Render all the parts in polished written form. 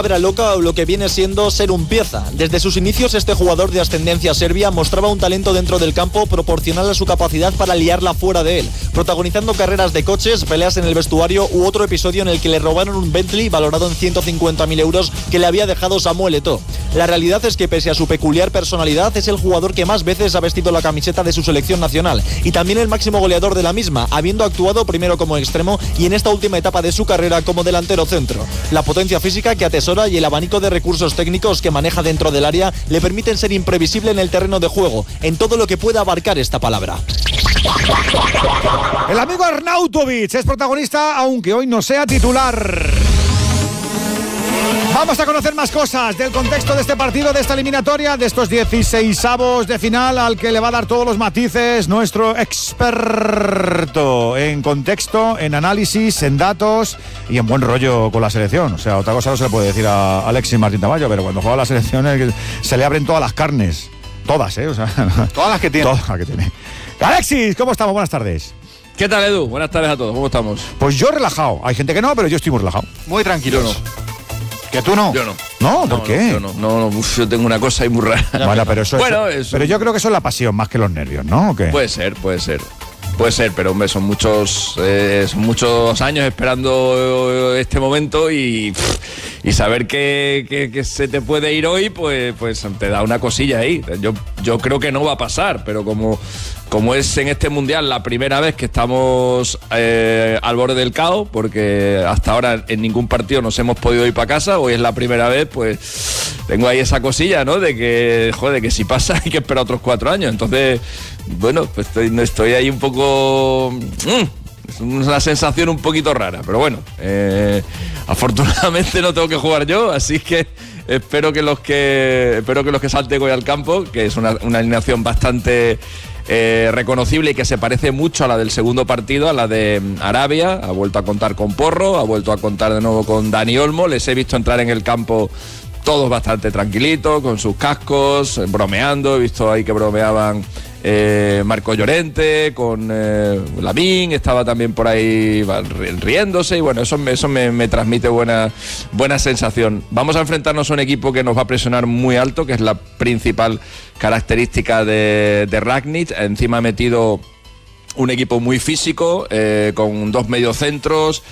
loca o lo que viene siendo ser un pieza. Desde sus inicios, este jugador de ascendencia serbia mostraba un talento dentro del campo proporcional a su capacidad para liarla fuera de él, protagonizando carreras de coches, peleas en el vestuario u otro episodio en el que le robaron un Bentley valorado en 150.000 euros que le había dejado Samuel Eto'o. La realidad es que pese a su peculiar personalidad, es el jugador que más veces ha vestido la camiseta de su selección nacional y también el máximo goleador de la misma, habiendo actuado primero como extremo y en esta última etapa de su carrera como delantero centro. La potencia física que atesora y el abanico de recursos técnicos que maneja dentro del área le permiten ser imprevisible en el terreno de juego, en todo lo que pueda abarcar esta palabra. El amigo Arnautovic es protagonista, aunque hoy no sea titular. Vamos a conocer más cosas del contexto de este partido, de esta eliminatoria, de estos 16avos de final, al que le va a dar todos los matices nuestro experto en contexto, en análisis, en datos y en buen rollo con la selección. O sea, otra cosa no se le puede decir a Alexis Martín Tamayo, pero cuando juega la selección se le abren todas las carnes. Todas, o sea, todas las que tiene. Todas las que tiene. Alexis, ¿cómo estamos? Buenas tardes. ¿Qué tal, Edu? Buenas tardes a todos. ¿Cómo estamos? Pues yo relajado. Hay gente que no, pero yo estoy muy relajado. Muy tranquilo. Yo no. ¿Que tú no? Yo no. ¿No? ¿Por qué? Yo no. Yo tengo una cosa ahí muy rara. Bueno, pero pero yo creo que eso es la pasión más que los nervios, ¿no? ¿O qué? Puede ser, pero hombre, son muchos años esperando este momento y saber que se te puede ir hoy, pues te da una cosilla ahí. Yo creo que no va a pasar, pero como es en este Mundial la primera vez que estamos al borde del caos, porque hasta ahora en ningún partido nos hemos podido ir para casa, hoy es la primera vez, pues tengo ahí esa cosilla, ¿no? De que si pasa hay que esperar otros 4 años. Entonces, bueno, pues estoy ahí un poco... Es una sensación un poquito rara, pero bueno, afortunadamente no tengo que jugar yo, así que espero que los que salten hoy al campo, que es una alineación bastante reconocible y que se parece mucho a la del segundo partido, a la de Arabia. Ha vuelto a contar con Porro, ha vuelto a contar de nuevo con Dani Olmo. Les he visto entrar en el campo todos bastante tranquilitos, con sus cascos, bromeando. He visto ahí que bromeaban Marco Llorente, con Lamine, estaba también por ahí riéndose, y bueno, eso me transmite buena sensación. Vamos a enfrentarnos a un equipo que nos va a presionar muy alto, que es la principal característica de Rangnick. Encima ha metido un equipo muy físico, con 2 mediocentros,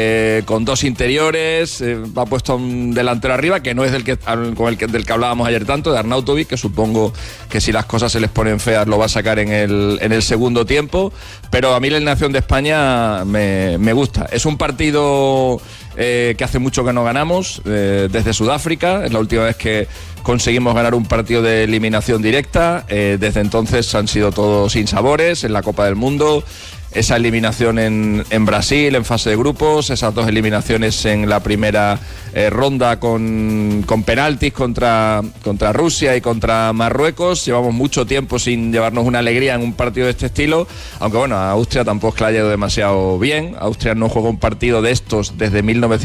con 2 interiores, ha puesto un delantero arriba que no es del que hablábamos ayer tanto, de Arnautovic, que supongo que si las cosas se les ponen feas lo va a sacar en el segundo tiempo, pero a mí la alineación de España me gusta. Es un partido que hace mucho que no ganamos, desde Sudáfrica, es la última vez que conseguimos ganar un partido de eliminación directa. Desde entonces han sido todos sinsabores en la Copa del Mundo. Esa eliminación en Brasil en fase de grupos, esas 2 eliminaciones en la primera ronda con penaltis contra Rusia y contra Marruecos. Llevamos mucho tiempo sin llevarnos una alegría en un partido de este estilo, aunque bueno, a Austria tampoco es que le haya ido demasiado bien. Austria no juega un partido de estos desde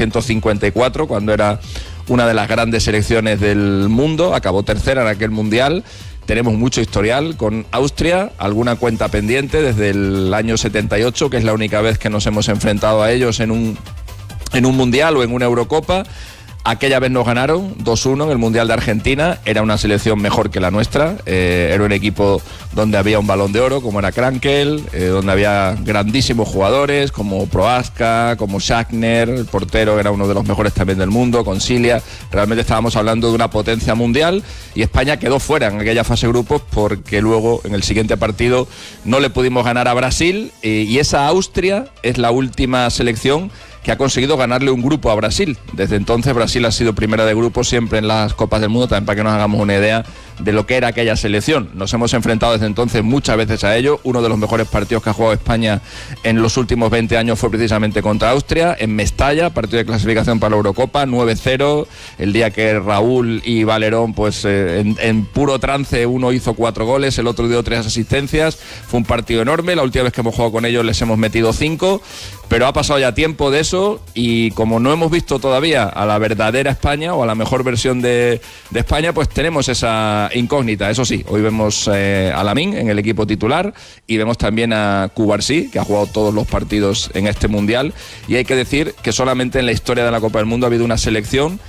1954, cuando era una de las grandes selecciones del mundo, acabó tercera en aquel mundial. Tenemos mucho historial con Austria, alguna cuenta pendiente desde el año 78, que es la única vez que nos hemos enfrentado a ellos en un mundial o en una Eurocopa. Aquella vez nos ganaron 2-1 en el Mundial de Argentina. Era una selección mejor que la nuestra. Era un equipo donde había un Balón de Oro, como era Krankel, donde había grandísimos jugadores como Prohaska, como Schachner, el portero era uno de los mejores también del mundo, con Cilia. Realmente estábamos hablando de una potencia mundial, y España quedó fuera en aquella fase de grupos porque luego en el siguiente partido no le pudimos ganar a Brasil, y esa Austria es la última selección que ha conseguido ganarle un grupo a Brasil. Desde entonces Brasil ha sido primera de grupo siempre en las Copas del Mundo, también para que nos hagamos una idea de lo que era aquella selección. Nos hemos enfrentado desde entonces muchas veces a ello. Uno de los mejores partidos que ha jugado España en los últimos 20 años fue precisamente contra Austria, en Mestalla, partido de clasificación para la Eurocopa, 9-0, el día que Raúl y Valerón, pues en puro trance, uno hizo 4 goles, el otro dio 3 asistencias. Fue un partido enorme. La última vez que hemos jugado con ellos les hemos metido 5, pero ha pasado ya tiempo de eso, y como no hemos visto todavía a la verdadera España o a la mejor versión de España, pues tenemos esa incógnita. Eso sí, hoy vemos a Lamine en el equipo titular, y vemos también a Cubarsí, que ha jugado todos los partidos en este Mundial, y hay que decir que solamente en la historia de la Copa del Mundo ha habido una selección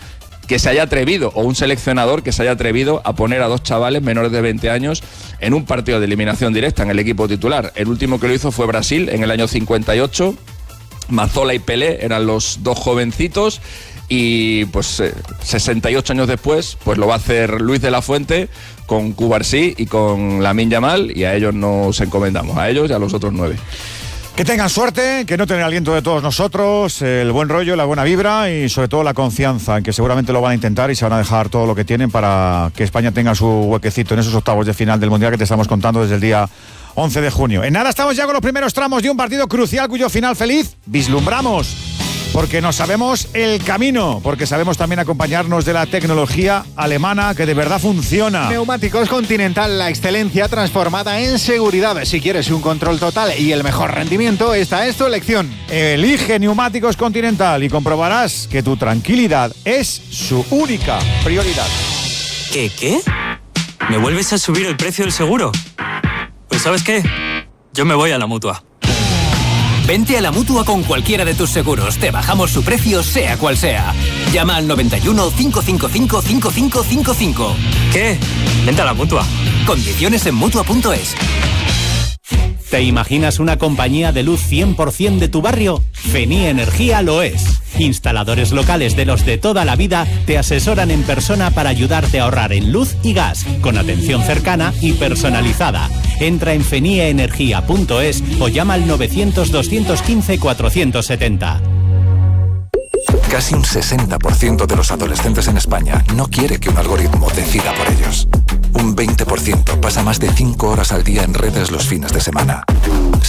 que se haya atrevido, o un seleccionador que se haya atrevido a poner a 2 chavales menores de 20 años en un partido de eliminación directa en el equipo titular. El último que lo hizo fue Brasil en el año 58. Mazzola y Pelé eran los 2 jovencitos, y pues 68 años después pues lo va a hacer Luis de la Fuente con Cubarsí y con Lamine Yamal, y a ellos nos encomendamos, a ellos y a los otros 9. Que tengan suerte, que no tengan aliento de todos nosotros, el buen rollo, la buena vibra y sobre todo la confianza en que seguramente lo van a intentar y se van a dejar todo lo que tienen para que España tenga su huequecito en esos octavos de final del Mundial que te estamos contando desde el día 11 de junio. En nada estamos ya con los primeros tramos de un partido crucial cuyo final feliz vislumbramos. Porque no sabemos el camino, porque sabemos también acompañarnos de la tecnología alemana que de verdad funciona. Neumáticos Continental, la excelencia transformada en seguridad. Si quieres un control total y el mejor rendimiento, esta es tu elección. Elige Neumáticos Continental y comprobarás que tu tranquilidad es su única prioridad. ¿Qué? ¿Me vuelves a subir el precio del seguro? Pues ¿sabes qué? Yo me voy a la Mutua. Vente a la Mutua con cualquiera de tus seguros. Te bajamos su precio, sea cual sea. Llama al 91 555 5555. ¿Qué? Vente a la Mutua. Condiciones en Mutua.es. ¿Te imaginas una compañía de luz 100% de tu barrio? Fenía Energía lo es. Instaladores locales de los de toda la vida te asesoran en persona para ayudarte a ahorrar en luz y gas, con atención cercana y personalizada. Entra en feniaenergia.es o llama al 900-215-470. Casi un 60% de los adolescentes en España no quiere que un algoritmo decida por ellos. Un 20% pasa más de 5 horas al día en redes los fines de semana.